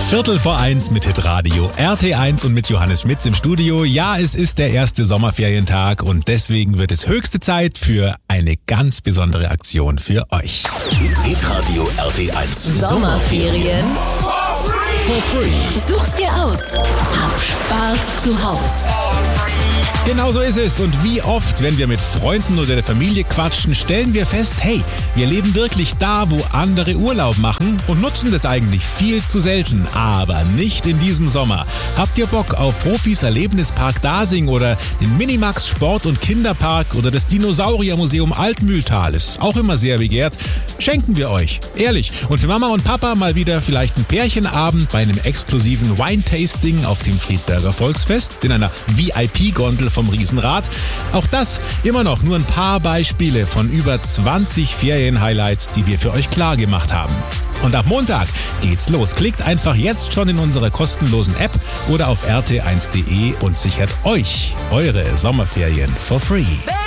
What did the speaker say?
1:15 mit Hitradio RT1 und mit Johannes Schmitz im Studio. Ja, es ist der erste Sommerferientag und deswegen wird es höchste Zeit für eine ganz besondere Aktion für euch. Hitradio RT1 Sommerferien For free. Such's dir aus. Hab Spaß zu Haus. Genau so ist es. Und wie oft, wenn wir mit Freunden oder der Familie quatschen, stellen wir fest, hey, wir leben wirklich da, wo andere Urlaub machen und nutzen das eigentlich viel zu selten. Aber nicht in diesem Sommer. Habt ihr Bock auf Profis Erlebnispark Dasing oder den Minimax Sport- und Kinderpark oder das Dinosauriermuseum Altmühltal? Ist auch immer sehr begehrt. Schenken wir euch. Ehrlich. Und für Mama und Papa mal wieder vielleicht ein Pärchenabend bei einem exklusiven Wine-Tasting auf dem Friedberger Volksfest in einer VIP-Gondel vom Riesenrad. Auch das immer noch nur ein paar Beispiele von über 20 Ferien-Highlights, die wir für euch klar gemacht haben. Und ab Montag geht's los. Klickt einfach jetzt schon in unserer kostenlosen App oder auf rt1.de und sichert euch eure Sommerferien for free.